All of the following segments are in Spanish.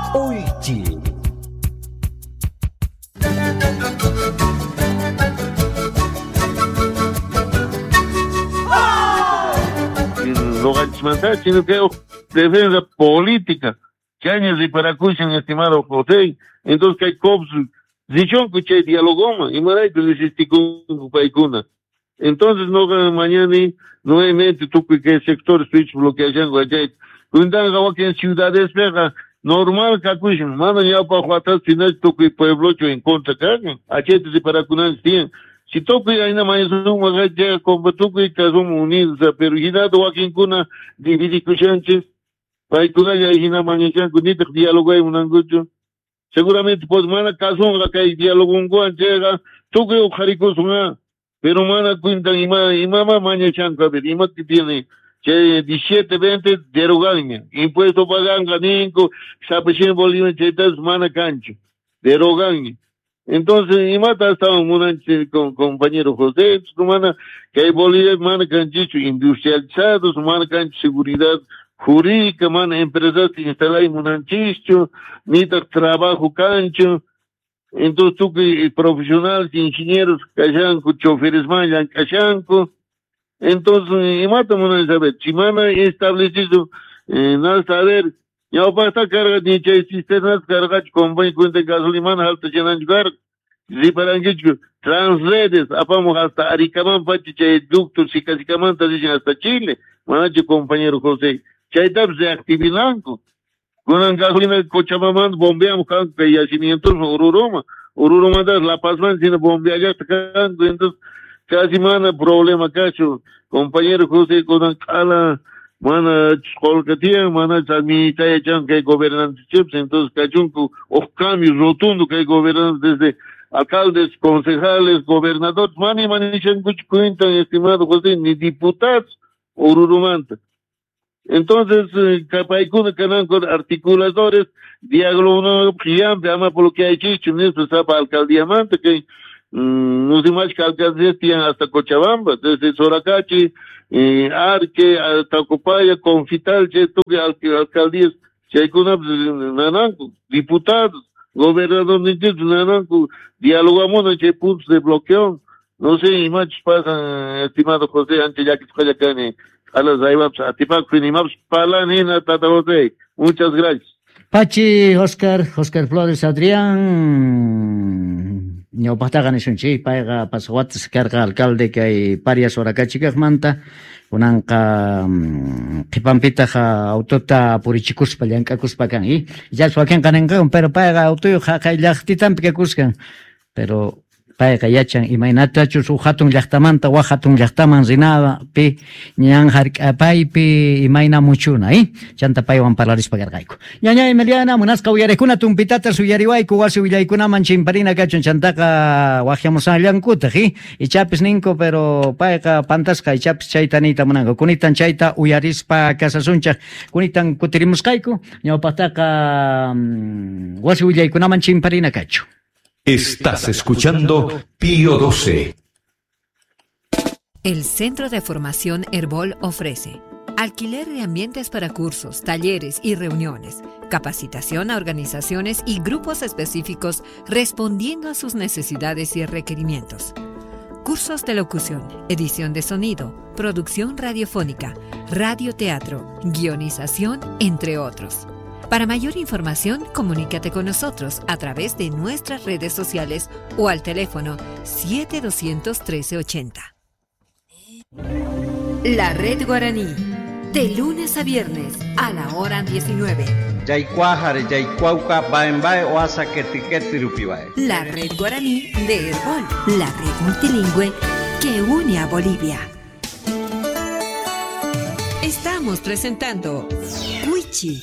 Oichi. Lo ganchmantar, sino que defensa política. Que años de paracuchan, estimado José. Entonces que hay cops, dichón que che dialogoma, y maray que desisticó paicuna. Entonces no mañana nuevamente tú que sector switch bloquean guayay. Cuentan que en ciudades pega normal cacuchan, mano ya para juatar final tú que pueblo en contra cagan. Achete de paracunan tienen. Si toque ahí nada más un magalle como tú que estás unidos, pero y nada aquí en cuna dividir cuchanches. Para que haya ahí nada más ya con este diálogo hay un angucho. Seguramente pues mana caso la que hay diálogo un guanchega, tú que ojaricos una, pero mana cuenta y mamá mañana chanca, y más que tiene che 17, 20 derogaña, impuesto pagan ganinco, sapechin Bolívar chetas mana cancho, derogaña. Entonces, y mata hasta un con compañero José, su mana, que hay Bolívar, mana canchicho industrializados, mana cancho seguridad jurídica, mana empresas que instalan en un anchicho, ni trabajo cancho. Entonces, tú que profesionales, ingenieros, cachanco, choferes mayan, cachanco. Entonces, y mata mana saber, si mana establecido, nada saber, ya basta carga ni chay cisternas carga compañía cuenta gasolina alta llenan lugar si para que transredes apamos hasta Aricaman pachi chay ductor si casi camanta dicen hasta Chile manache compañero José chay tabs de activilanco con gasolina Cochabamba bombeamos can que yacimientos Ururoma das La Paz man sin bombea ya tocando entonces casi mana problema cacho compañero José con cala mana colcatia, mana administra echan que hay gobernantes chips, entonces cachunco, o cambios rotundos que hay gobernantes desde alcaldes, concejales, gobernadores, mani chan cuentan, estimado José, ni diputados, ururumanta. Entonces, capaicuna canan con articuladores, diálogo no gigante, ama por lo que hay chicho, esto está para alcaldía manta, que no sé más que alcaldías tienen hasta Cochabamba, desde Soracachi, Arque, Tacopaya, Confital, alcaldías, Chaicuna, Nananco, diputados, gobernadores, Nananco, dialogamos en puntos de bloqueo. No sé, y más pasa, estimado José, antes ya que se acá a las Aibabs, a Tipac, Finimabs, Palanina, Tata José. Muchas gracias. Pachi, Oscar Flores, Adrián, ñawpaqtaqa nishunchik, payqa Pasawatas karqa alcalde kay Parias Sorakachikaq manta, kunanqa qipampitaqa autota purichikuspa llank'akuspa kan, y llaqswa kanqa ninqawan, pero payqa autoyuqa kay llaqtitanpi kakuskan, pero payqa yachan imaynatachu su hatun llaqtamanta wa hatun llaqtaman rinapi ñan hark'apaypi imayna muchuna, chanta paywan parlarispa karqayku. Ñaña Emiliana munasqa uyariykuna tumpitata suyariwayku wasi willaykunaman chimparina kachun chantaqa waqyamusanllankutaq, ichapis ninku pero payqa pantasqa ichapis chaytanita munanqa kunitan chayta uyarispa kasasunchaq kunitan kutirimusqayku ñawpaqtaqa wasi willaykunaman chimparina kachu. Estás escuchando Pío 12. El Centro de Formación Herbol ofrece alquiler de ambientes para cursos, talleres y reuniones, capacitación a organizaciones y grupos específicos respondiendo a sus necesidades y requerimientos. Cursos de locución, edición de sonido, producción radiofónica, radioteatro, guionización, entre otros. Para mayor información, comunícate con nosotros a través de nuestras redes sociales o al teléfono 7200-1380. La Red Guaraní, de lunes a viernes a la hora 19. La Red Guaraní de Herbol, la red multilingüe que une a Bolivia. Estamos presentando Cuichi.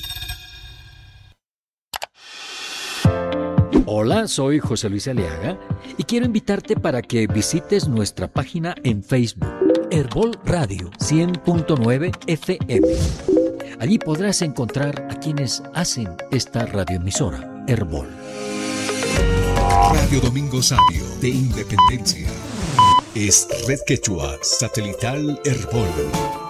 Hola, soy José Luis Aliaga y quiero invitarte para que visites nuestra página en Facebook, Herbol Radio 100.9 FM. Allí podrás encontrar a quienes hacen esta radioemisora, Herbol. Radio Domingo Sabio de Independencia. Es Red Quechua Satelital Herbol.